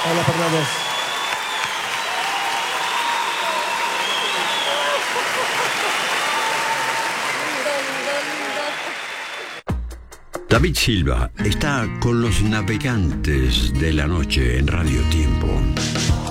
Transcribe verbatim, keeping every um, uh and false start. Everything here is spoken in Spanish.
Hola, Fernández. David Silva está con los navegantes de la noche en Radio Tiempo.